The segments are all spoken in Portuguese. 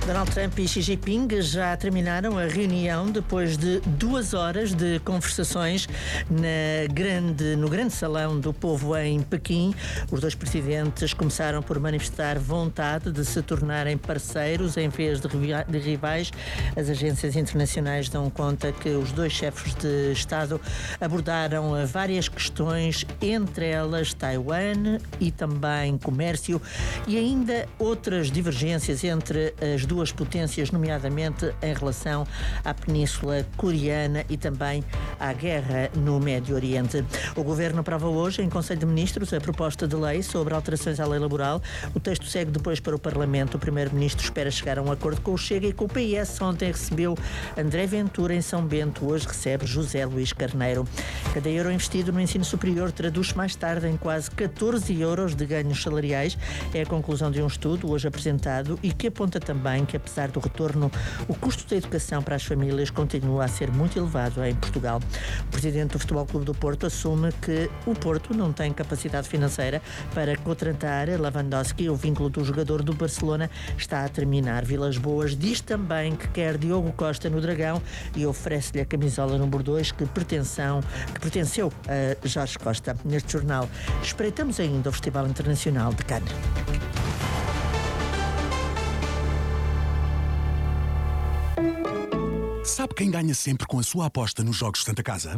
Donald Trump e Xi Jinping já terminaram a reunião depois de 2 horas de conversações no grande salão do povo em Pequim. Os dois presidentes começaram por manifestar vontade de se tornarem parceiros em vez de rivais. As agências internacionais dão conta que os dois chefes de Estado abordaram várias questões, entre elas Taiwan e também comércio e ainda outras divergências entre as duas potências, nomeadamente em relação à Península Coreana e também à guerra no Médio Oriente. O Governo aprova hoje, em Conselho de Ministros, a proposta de lei sobre alterações à lei laboral. O texto segue depois para o Parlamento. O Primeiro-Ministro espera chegar a um acordo com o Chega e com o PS. Ontem recebeu André Ventura em São Bento. Hoje recebe José Luís Carneiro. Cada euro investido no ensino superior traduz mais tarde em quase 14 euros de ganhos salariais. É a conclusão de um estudo hoje apresentado e que aponta também que, apesar do retorno, o custo da educação para as famílias continua a ser muito elevado em Portugal. O presidente do Futebol Clube do Porto assume que o Porto não tem capacidade financeira para contratar Lewandowski. O vínculo do jogador do Barcelona está a terminar. Vilas Boas diz também que quer Diogo Costa no Dragão e oferece-lhe a camisola número 2 que pertenceu a Jorge Costa. Neste jornal espreitamos ainda o Festival Internacional de Cannes. Sabe quem ganha sempre com a sua aposta nos Jogos Santa Casa?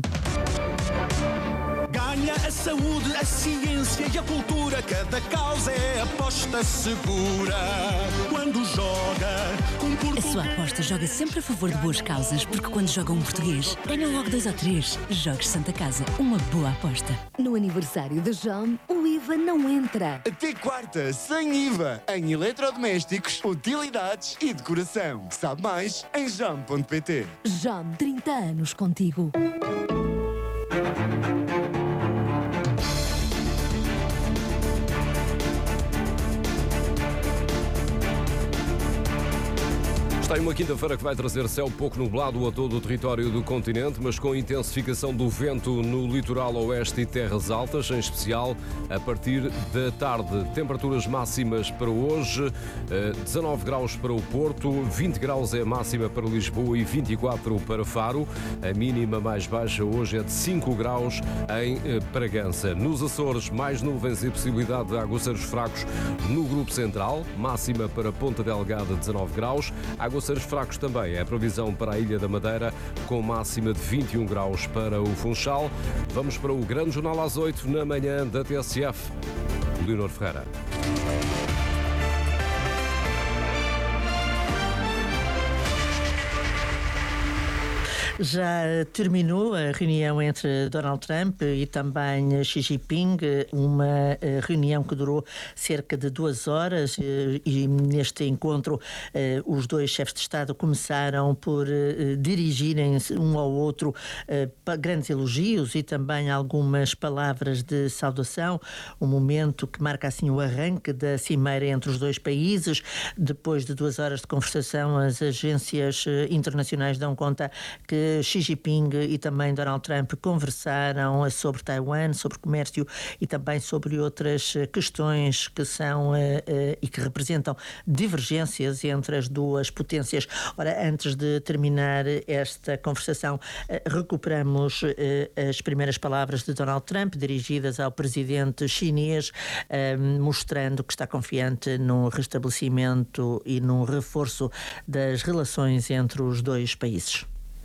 Ganha a saúde, a ciência e a cultura. Cada causa é aposta segura. Quando joga um português... A sua aposta joga sempre a favor de boas causas, porque quando joga um português, ganha logo 2 ou 3. Jogos Santa Casa, uma boa aposta. No aniversário de JAM, o IVA não entra. Até quarta, sem IVA, em eletrodomésticos, utilidades e decoração. Sabe mais em jam.pt. JAM, 30 anos contigo. Está em uma quinta-feira que vai trazer céu pouco nublado a todo o território do continente, mas com intensificação do vento no litoral oeste e terras altas, em especial a partir da tarde. Temperaturas máximas para hoje, 19 graus para o Porto, 20 graus é a máxima para Lisboa e 24 para Faro. A mínima mais baixa hoje é de 5 graus em Bragança. Nos Açores, mais nuvens e possibilidade de aguaceiros fracos no Grupo Central, máxima para Ponta Delgada, 19 graus. Aguaceiros fracos também é a previsão para a Ilha da Madeira, com máxima de 21 graus para o Funchal. Vamos para o Grande Jornal às 8 na manhã da TSF. Leonor Ferreira. Já terminou a reunião entre Donald Trump e também Xi Jinping, uma reunião que durou cerca de 2 horas e neste encontro os dois chefes de Estado começaram por dirigirem-se um ao outro grandes elogios e também algumas palavras de saudação, um momento que marca assim o arranque da cimeira entre os dois países. Depois de 2 horas de conversação, as agências internacionais dão conta que Xi Jinping e também Donald Trump conversaram sobre Taiwan, sobre comércio e também sobre outras questões que são e que representam divergências entre as duas potências. Ora, antes de terminar esta conversação, recuperamos as primeiras palavras de Donald Trump dirigidas ao presidente chinês, mostrando que está confiante no restabelecimento e no reforço das relações entre os dois países.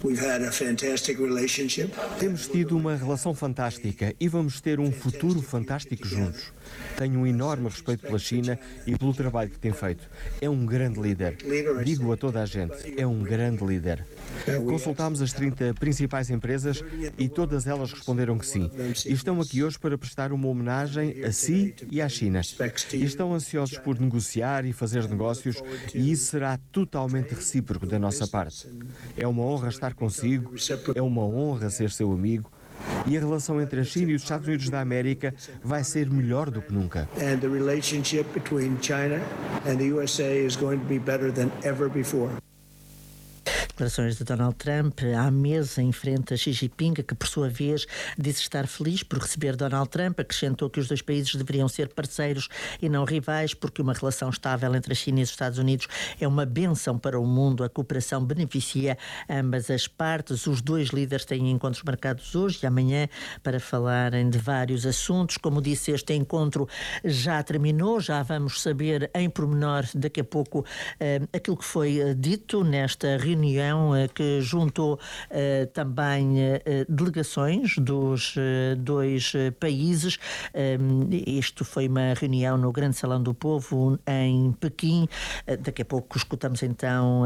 Temos tido uma relação fantástica e vamos ter um futuro fantástico juntos. Tenho um enorme respeito pela China e pelo trabalho que tem feito. É um grande líder. Digo a toda a gente, é um grande líder. Consultámos as 30 principais empresas e todas elas responderam que sim. E estão aqui hoje para prestar uma homenagem a si e à China. E estão ansiosos por negociar e fazer negócios e isso será totalmente recíproco da nossa parte. É uma honra estar consigo, é uma honra ser seu amigo e a relação entre a China e os Estados Unidos da América vai ser melhor do que nunca. And the relationship between China and the USA is going to be better than ever before. Declarações de Donald Trump à mesa em frente a Xi Jinping, que por sua vez disse estar feliz por receber Donald Trump. Acrescentou que os dois países deveriam ser parceiros e não rivais, porque uma relação estável entre a China e os Estados Unidos é uma bênção para o mundo. A cooperação beneficia ambas as partes. Os dois líderes têm encontros marcados hoje e amanhã para falarem de vários assuntos. Como disse, este encontro já terminou, já vamos saber em pormenor daqui a pouco aquilo que foi dito nesta reunião que juntou também delegações dos dois países. Isto foi uma reunião no Grande Salão do Povo em Pequim. Daqui a pouco escutamos então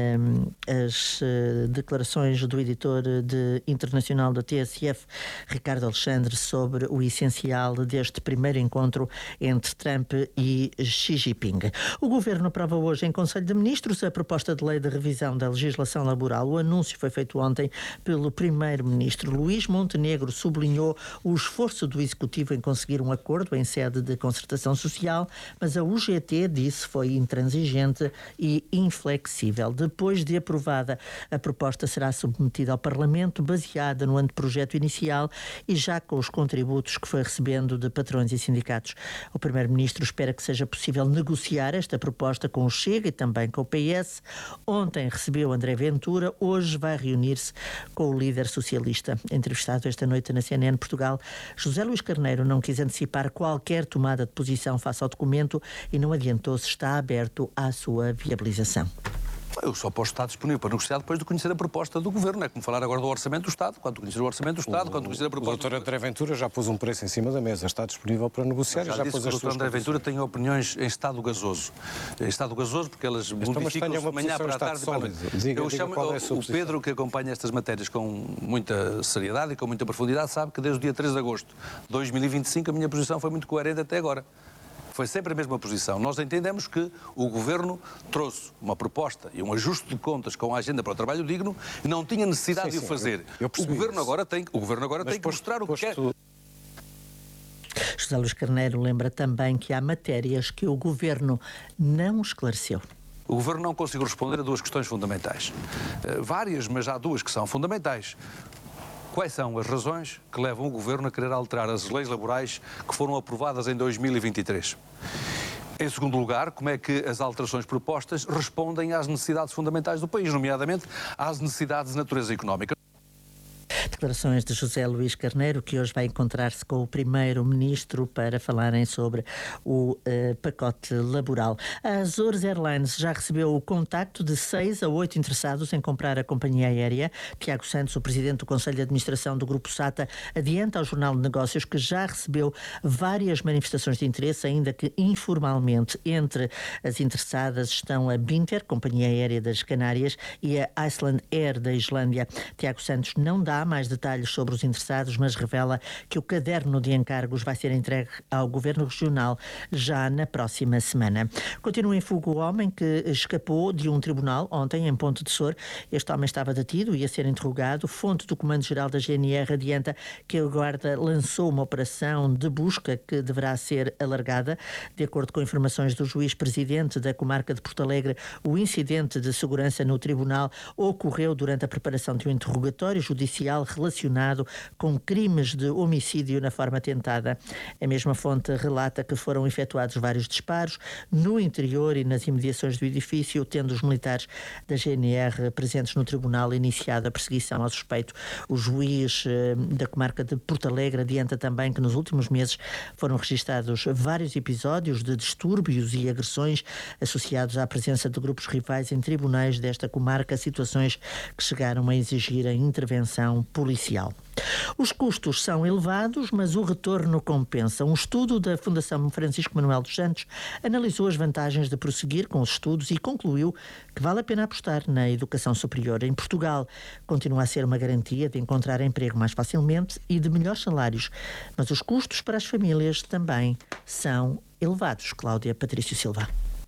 as declarações do editor internacional da TSF, Ricardo Alexandre, sobre o essencial deste primeiro encontro entre Trump e Xi Jinping. O Governo aprova hoje em Conselho de Ministros a proposta de lei de revisão da legislação laboral. O anúncio foi feito ontem pelo Primeiro-Ministro. Luís Montenegro sublinhou o esforço do Executivo em conseguir um acordo em sede de concertação social, mas a UGT disse foi intransigente e inflexível. Depois de aprovada, a proposta será submetida ao Parlamento, baseada no anteprojeto inicial e já com os contributos que foi recebendo de patrões e sindicatos. O Primeiro-Ministro espera que seja possível negociar esta proposta com o Chega e também com o PS. Ontem recebeu André Ventura, hoje vai reunir-se com o líder socialista. Entrevistado esta noite na CNN Portugal, José Luís Carneiro não quis antecipar qualquer tomada de posição face ao documento e não adiantou se está aberto à sua viabilização. Eu só posso estar disponível para negociar depois de conhecer a proposta do Governo. É como falar agora do Orçamento do Estado. Quando conhecer o Orçamento do Estado, quando conhecer a proposta... O doutor André Ventura já pôs um preço em cima da mesa. Está disponível para negociar. Já disse que o doutor André Ventura tem opiniões em estado gasoso. Em estado gasoso porque elas modificam-se de manhã para a tarde. Eu chamo o Pedro, que acompanha estas matérias com muita seriedade e com muita profundidade, sabe que desde o dia 3 de agosto de 2025 a minha posição foi muito coerente até agora. Foi sempre a mesma posição. Nós entendemos que o Governo trouxe uma proposta e um ajuste de contas com a agenda para o trabalho digno e não tinha necessidade de o fazer. O Governo agora tem que mostrar o que quer. José Luís Carneiro lembra também que há matérias que o Governo não esclareceu. O Governo não conseguiu responder a duas questões fundamentais. Várias, mas há duas que são fundamentais. Quais são as razões que levam o Governo a querer alterar as leis laborais que foram aprovadas em 2023? Em segundo lugar, como é que as alterações propostas respondem às necessidades fundamentais do país, nomeadamente às necessidades de natureza económica? Declarações de José Luís Carneiro, que hoje vai encontrar-se com o Primeiro-Ministro para falarem sobre o pacote laboral. A Azores Airlines já recebeu o contacto de 6 a 8 interessados em comprar a companhia aérea. Tiago Santos, o Presidente do Conselho de Administração do Grupo SATA, adianta ao Jornal de Negócios que já recebeu várias manifestações de interesse, ainda que informalmente. Entre as interessadas estão a Binter, companhia aérea das Canárias, e a Iceland Air da Islândia. Tiago Santos não dá mais detalhes sobre os interessados, mas revela que o caderno de encargos vai ser entregue ao Governo Regional já na próxima semana. Continua em fuga o homem que escapou de um tribunal ontem em Ponte de Sor. Este homem estava detido e ia ser interrogado. Fonte do Comando-Geral da GNR adianta que a Guarda lançou uma operação de busca que deverá ser alargada. De acordo com informações do juiz-presidente da comarca de Porto Alegre, o incidente de segurança no tribunal ocorreu durante a preparação de um interrogatório judicial relacionado com crimes de homicídio na forma tentada. A mesma fonte relata que foram efetuados vários disparos no interior e nas imediações do edifício, tendo os militares da GNR presentes no tribunal iniciado a perseguição ao suspeito. O juiz da comarca de Porto Alegre adianta também que nos últimos meses foram registados vários episódios de distúrbios e agressões associados à presença de grupos rivais em tribunais desta comarca, situações que chegaram a exigir a intervenção policial. Os custos são elevados, mas o retorno compensa. Um estudo da Fundação Francisco Manuel dos Santos analisou as vantagens de prosseguir com os estudos e concluiu que vale a pena apostar na educação superior. Em Portugal, continua a ser uma garantia de encontrar emprego mais facilmente e de melhores salários, mas os custos para as famílias também são elevados. Cláudia Patrício Silva.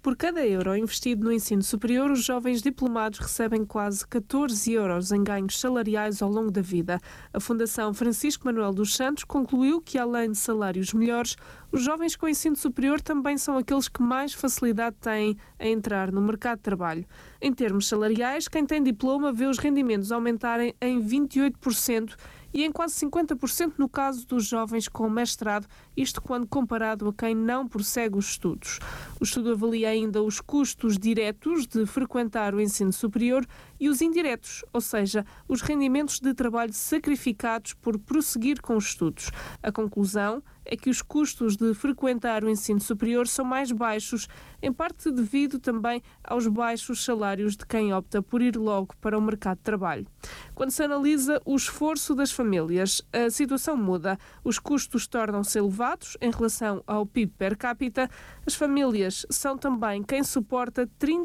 Por cada euro investido no ensino superior, os jovens diplomados recebem quase 14 euros em ganhos salariais ao longo da vida. A Fundação Francisco Manuel dos Santos concluiu que, além de salários melhores, os jovens com ensino superior também são aqueles que mais facilidade têm a entrar no mercado de trabalho. Em termos salariais, quem tem diploma vê os rendimentos aumentarem em 28% e em quase 50% no caso dos jovens com mestrado, isto quando comparado a quem não prossegue os estudos. O estudo avalia ainda os custos diretos de frequentar o ensino superior e os indiretos, ou seja, os rendimentos de trabalho sacrificados por prosseguir com os estudos. A conclusão é que os custos de frequentar o ensino superior são mais baixos, em parte devido também aos baixos salários de quem opta por ir logo para o mercado de trabalho. Quando se analisa o esforço das famílias, a situação muda. Os custos tornam-se elevados em relação ao PIB per capita. As famílias são também quem suporta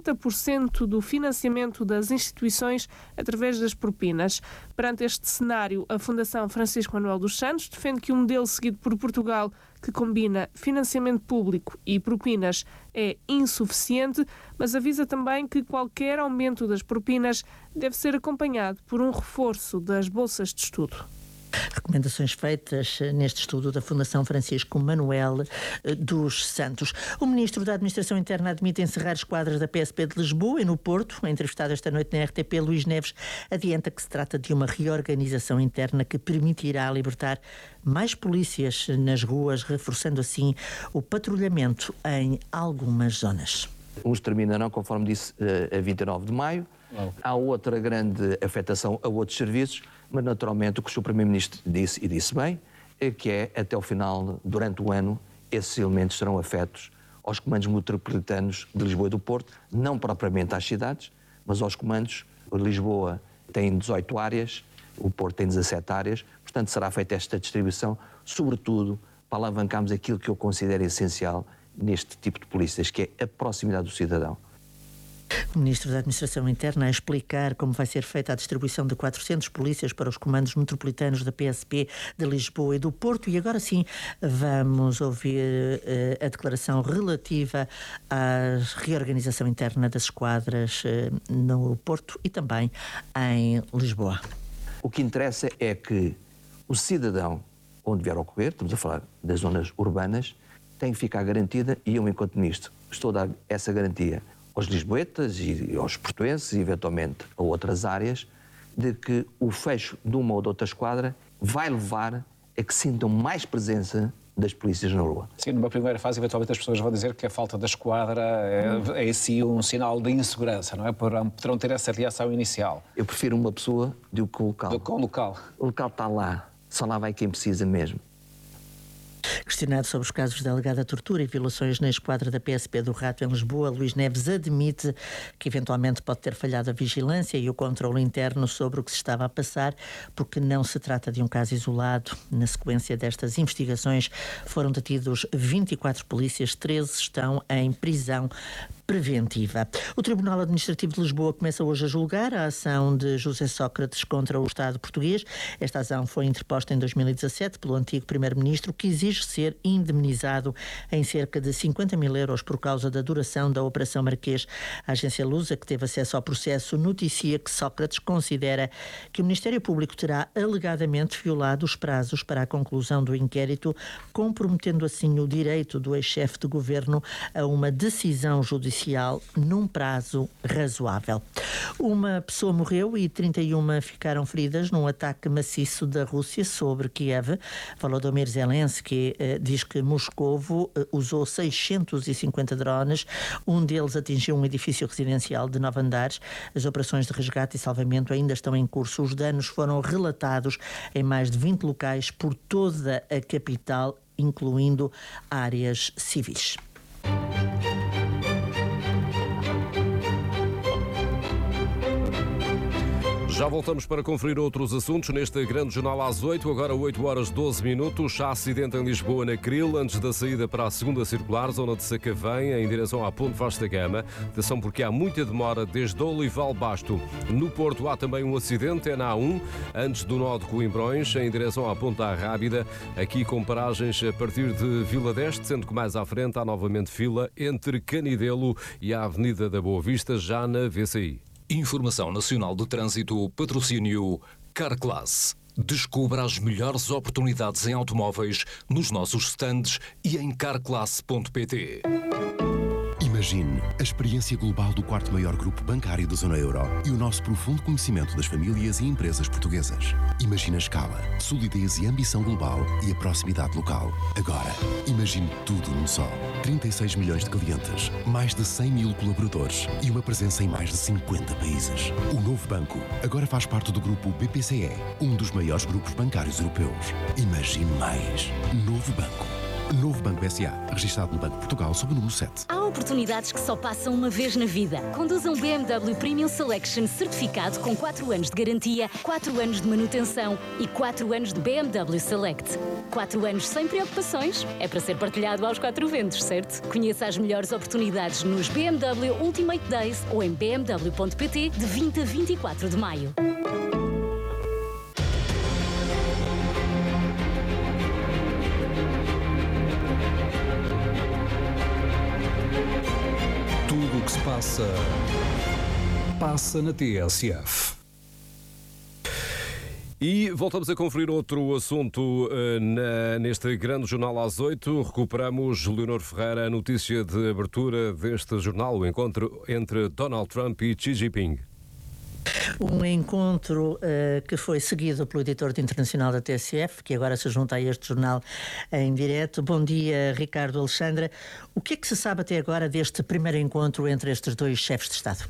30% do financiamento das instituições através das propinas. Perante este cenário, a Fundação Francisco Manuel dos Santos defende que o modelo seguido por Portugal, que combina financiamento público e propinas, é insuficiente, mas avisa também que qualquer aumento das propinas deve ser acompanhado por um reforço das bolsas de estudo. Recomendações feitas neste estudo da Fundação Francisco Manuel dos Santos. O Ministro da Administração Interna admite encerrar esquadras da PSP de Lisboa e no Porto. Entrevistado esta noite na RTP, Luís Neves adianta que se trata de uma reorganização interna que permitirá libertar mais polícias nas ruas, reforçando assim o patrulhamento em algumas zonas. Uns terminarão, conforme disse, a 29 de maio. Há outra grande afetação a outros serviços, mas naturalmente o que o Sr. Primeiro-Ministro disse, e disse bem, é que até o final, durante o ano, esses elementos serão afetos aos comandos metropolitanos de Lisboa e do Porto, não propriamente às cidades, mas aos comandos. Lisboa tem 18 áreas, o Porto tem 17 áreas, portanto será feita esta distribuição, sobretudo para alavancarmos aquilo que eu considero essencial neste tipo de polícias, que é a proximidade do cidadão. O Ministro da Administração Interna a explicar como vai ser feita a distribuição de 400 polícias para os comandos metropolitanos da PSP de Lisboa e do Porto. E agora sim vamos ouvir a declaração relativa à reorganização interna das esquadras no Porto e também em Lisboa. O que interessa é que o cidadão, onde vier a ocorrer, estamos a falar das zonas urbanas, tem que ficar garantida, e eu, enquanto Ministro, estou a dar essa garantia aos lisboetas e aos portuenses e, eventualmente, a outras áreas, de que o fecho de uma ou de outra esquadra vai levar a que sintam mais presença das polícias na rua. Sim, numa primeira fase, eventualmente, as pessoas vão dizer que a falta da esquadra é em si um sinal de insegurança, não é? Poderão ter essa reação inicial. Eu prefiro uma pessoa do que o local. Do que o local. O local está lá, só lá vai quem precisa mesmo. Questionado sobre os casos de alegada tortura e violações na esquadra da PSP do Rato em Lisboa, Luís Neves admite que eventualmente pode ter falhado a vigilância e o controle interno sobre o que se estava a passar, porque não se trata de um caso isolado. Na sequência destas investigações foram detidos 24 polícias, 13 estão em prisão preventiva. O Tribunal Administrativo de Lisboa começa hoje a julgar a ação de José Sócrates contra o Estado português. Esta ação foi interposta em 2017 pelo antigo Primeiro-Ministro, que exige ser indemnizado em cerca de 50 mil euros por causa da duração da Operação Marquês. A agência Lusa, que teve acesso ao processo, noticia que Sócrates considera que o Ministério Público terá alegadamente violado os prazos para a conclusão do inquérito, comprometendo assim o direito do ex-chefe de governo a uma decisão judicial num prazo razoável. Uma pessoa morreu e 31 ficaram feridas num ataque maciço da Rússia sobre Kiev. Volodymyr Zelensky diz que Moscovo usou 650 drones. Um deles atingiu um edifício residencial de 9 andares. As operações de resgate e salvamento ainda estão em curso. Os danos foram relatados em mais de 20 locais por toda a capital, incluindo áreas civis. Já voltamos para conferir outros assuntos neste grande jornal às 8, agora 8 horas 12 minutos. Há acidente em Lisboa, na Cril, antes da saída para a segunda circular, zona de Sacavém, em direção à Ponte Vasta Gama. Atenção porque há muita demora desde Olival Basto. No Porto há também um acidente, é na A1, antes do nó de Coimbrões, em direção à Ponta Arrábida, aqui com paragens a partir de Vila d'Este, sendo que mais à frente há novamente fila entre Canidelo e a Avenida da Boa Vista, já na VCI. Informação Nacional de Trânsito, patrocínio Carclass. Descubra as melhores oportunidades em automóveis nos nossos stands e em carclass.pt. Imagine a experiência global do quarto maior grupo bancário da zona euro e o nosso profundo conhecimento das famílias e empresas portuguesas. Imagine a escala, solidez e ambição global e a proximidade local. Agora, imagine tudo num só. 36 milhões de clientes, mais de 100 mil colaboradores e uma presença em mais de 50 países. O novo banco agora faz parte do grupo BPCE, um dos maiores grupos bancários europeus. Imagine mais. Novo banco. Novo Banco SA, registado no Banco de Portugal sob o número 7. Há oportunidades que só passam uma vez na vida. Conduza um BMW Premium Selection certificado com 4 anos de garantia, 4 anos de manutenção e 4 anos de BMW Select. 4 anos sem preocupações. É para ser partilhado aos 4 ventos, certo? Conheça as melhores oportunidades nos BMW Ultimate Days ou em bmw.pt de 20 a 24 de maio. Tudo o que se passa na TSF. E voltamos a conferir outro assunto neste grande jornal às 8. Recuperamos, Leonor Ferreira, a notícia de abertura deste jornal, o encontro entre Donald Trump e Xi Jinping. Um encontro que foi seguido pelo editor internacional da TSF, que agora se junta a este jornal em direto. Bom dia, Ricardo Alexandra. O que é que se sabe até agora deste primeiro encontro entre estes dois chefes de Estado?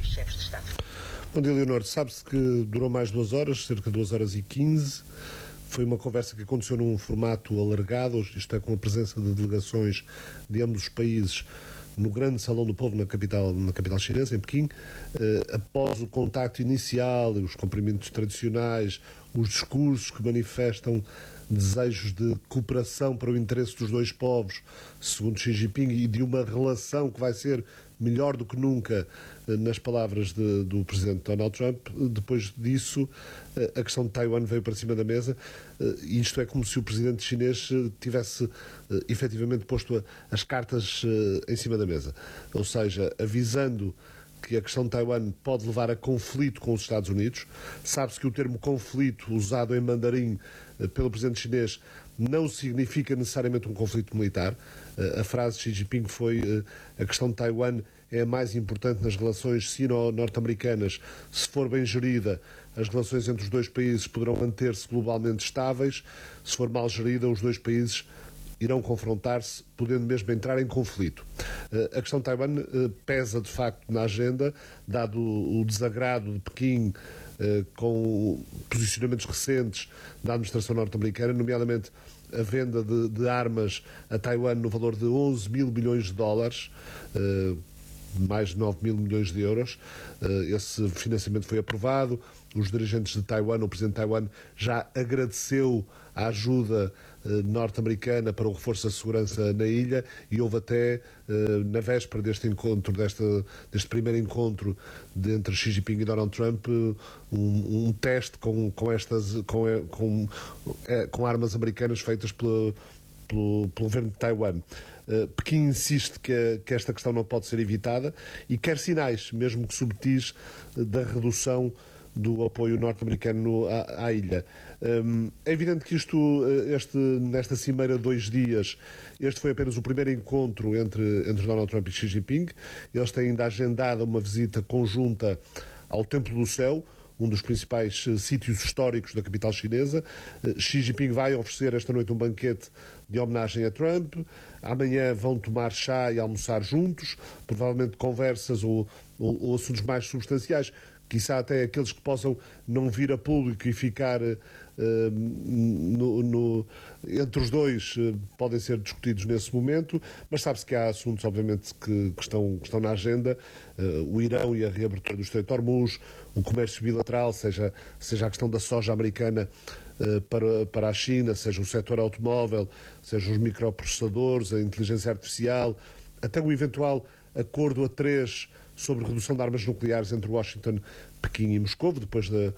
Bom dia, Leonor. Sabe-se que durou mais de 2 horas, cerca de 2 horas e 15. Foi uma conversa que aconteceu num formato alargado, isto é, com a presença de delegações de ambos os países, no grande Salão do Povo na capital chinesa, em Pequim. Após o contacto inicial, os cumprimentos tradicionais, os discursos que manifestam desejos de cooperação para o interesse dos dois povos, segundo Xi Jinping, e de uma relação que vai ser melhor do que nunca, nas palavras do presidente Donald Trump. Depois disso, a questão de Taiwan veio para cima da mesa, e isto é como se o presidente chinês tivesse efetivamente posto as cartas em cima da mesa, ou seja, avisando que a questão de Taiwan pode levar a conflito com os Estados Unidos. Sabe-se que o termo conflito, usado em mandarim pelo presidente chinês, não significa necessariamente um conflito militar. A frase de Xi Jinping foi: a questão de Taiwan é a mais importante nas relações sino-norte-americanas. Se for bem gerida, as relações entre os dois países poderão manter-se globalmente estáveis. Se for mal gerida, os dois países irão confrontar-se, podendo mesmo entrar em conflito. A questão de Taiwan pesa, de facto, na agenda, dado o desagrado de Pequim com posicionamentos recentes da administração norte-americana, nomeadamente a venda de armas a Taiwan no valor de 11 mil milhões de dólares, mais de 9 mil milhões de euros. Esse financiamento foi aprovado. Os dirigentes de Taiwan, o presidente de Taiwan, já agradeceu a ajuda norte-americana para o reforço da segurança na ilha, e houve até, na véspera deste encontro, deste primeiro encontro entre Xi Jinping e Donald Trump, um teste com armas americanas feitas pelo governo de Taiwan. Pequim insiste que esta questão não pode ser evitada e quer sinais, mesmo que subtis, da redução do apoio norte-americano à ilha. É evidente que nesta cimeira de 2 dias, este foi apenas o primeiro encontro entre Donald Trump e Xi Jinping. Eles têm ainda agendada uma visita conjunta ao Templo do Céu, um dos principais sítios históricos da capital chinesa. Xi Jinping vai oferecer esta noite um banquete de homenagem a Trump. Amanhã vão tomar chá e almoçar juntos, provavelmente conversas ou assuntos mais substanciais quiçá até aqueles que possam não vir a público e ficar entre os dois podem ser discutidos nesse momento, mas sabe-se que há assuntos, obviamente, que estão na agenda, o Irão e a reabertura do Estreito de Hormuz, o comércio bilateral, seja a questão da soja americana para a China, seja o setor automóvel, seja os microprocessadores, a inteligência artificial, até o eventual acordo a 3 sobre redução de armas nucleares entre Washington, Pequim e Moscou, depois de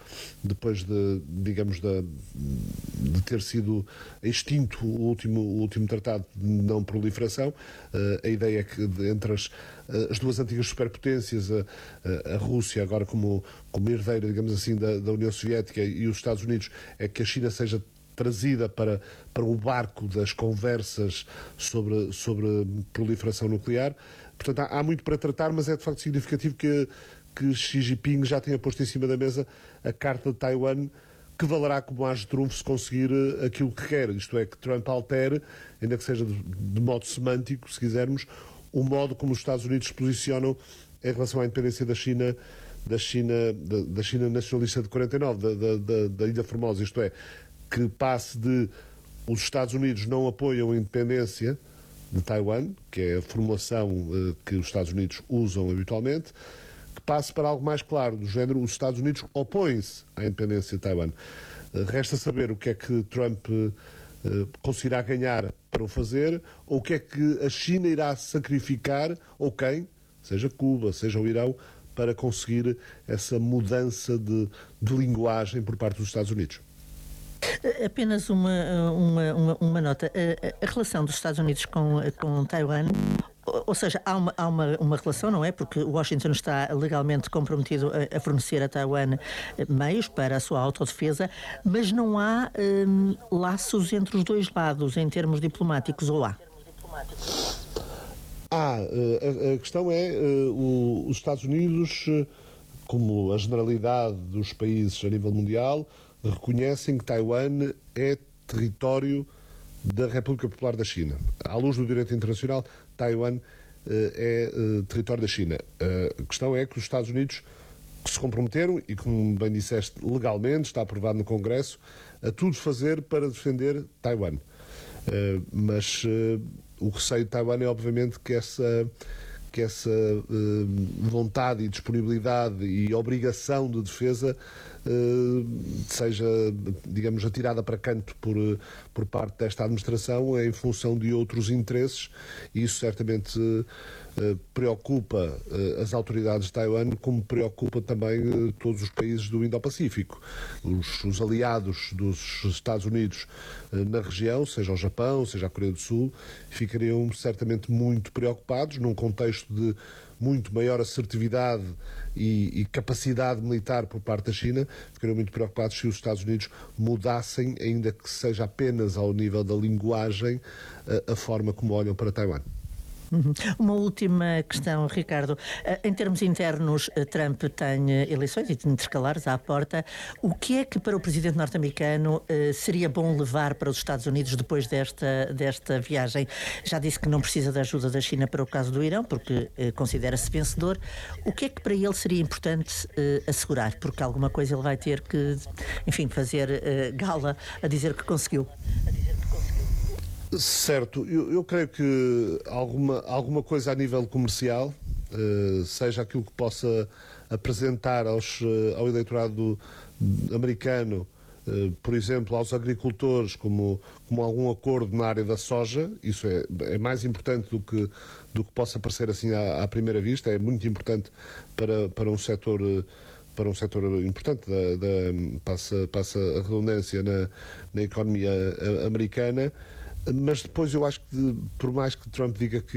ter sido extinto o último tratado de não proliferação. A ideia é que entre as duas antigas superpotências, a Rússia agora como herdeira, digamos assim, da União Soviética, e os Estados Unidos, é que a China seja trazida para o barco das conversas sobre proliferação nuclear. Portanto, há muito para tratar, mas é de facto significativo que Xi Jinping já tenha posto em cima da mesa a carta de Taiwan, que valerá como as de trunfo se conseguir aquilo que quer. Isto é, que Trump altere, ainda que seja de modo semântico, se quisermos, o modo como os Estados Unidos se posicionam em relação à independência da China nacionalista de 49, da Ilha Formosa. Isto é, que passe de os Estados Unidos não apoiam a independência de Taiwan, que é a formulação que os Estados Unidos usam habitualmente, que passe para algo mais claro, do género, os Estados Unidos opõem-se à independência de Taiwan. Resta saber o que é que Trump conseguirá ganhar para o fazer, ou o que é que a China irá sacrificar, ou quem, seja Cuba, seja o Irão, para conseguir essa mudança de linguagem por parte dos Estados Unidos. Apenas uma nota. A relação dos Estados Unidos com Taiwan, ou seja, há uma relação, não é? Porque Washington está legalmente comprometido a fornecer a Taiwan meios para a sua autodefesa, mas não há laços entre os dois lados em termos diplomáticos, ou há? A questão é, os Estados Unidos, como a generalidade dos países a nível mundial, reconhecem que Taiwan é território da República Popular da China. À luz do direito internacional, Taiwan é território da China. A questão é que os Estados Unidos se comprometeram, e como bem disseste, legalmente, está aprovado no Congresso, a tudo fazer para defender Taiwan. Mas o receio de Taiwan é, obviamente, que essa vontade e disponibilidade e obrigação de defesa seja, digamos, atirada para canto por parte desta administração em função de outros interesses, e isso certamente preocupa as autoridades de Taiwan, como preocupa também todos os países do Indo-Pacífico. Os aliados dos Estados Unidos na região, seja o Japão, seja a Coreia do Sul, ficariam certamente muito preocupados num contexto de muito maior assertividade e capacidade militar por parte da China. Ficariam muito preocupados se os Estados Unidos mudassem, ainda que seja apenas ao nível da linguagem, a forma como olham para Taiwan. Uma última questão, Ricardo. Em termos internos, Trump tem eleições intercalares à porta. O que é que para o presidente norte-americano seria bom levar para os Estados Unidos depois desta viagem? Já disse que não precisa da ajuda da China para o caso do Irão, porque considera-se vencedor. O que é que para ele seria importante assegurar? Porque alguma coisa ele vai ter que, enfim, fazer gala a dizer que conseguiu. Certo, eu creio que alguma coisa a nível comercial, seja aquilo que possa apresentar ao eleitorado americano, por exemplo, aos agricultores, como algum acordo na área da soja. Isso é mais importante do que possa parecer assim à primeira vista. É muito importante para um setor importante, passa a redundância na economia americana. Mas depois eu acho que, por mais que Trump diga que